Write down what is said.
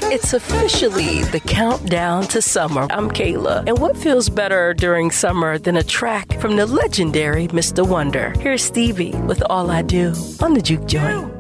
It's officially the countdown to summer. I'm Kayla, and what feels better during summer than a track from the legendary Mr. Wonder? Here's Stevie with All I Do on the Juke Joint.